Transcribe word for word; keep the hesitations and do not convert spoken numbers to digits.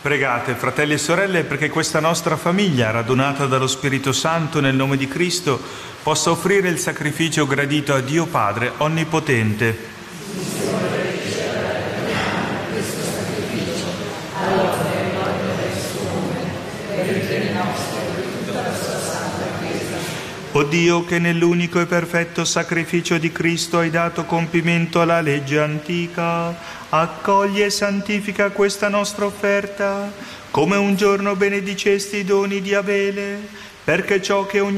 Pregate, fratelli e sorelle, perché questa nostra famiglia, radunata dallo Spirito Santo nel nome di Cristo, possa offrire il sacrificio gradito a Dio Padre Onnipotente. O Dio, che nell'unico e perfetto sacrificio di Cristo hai dato compimento alla legge antica, accogli e santifica questa nostra offerta, come un giorno benedicesti i doni di Abele, perché ciò che ogni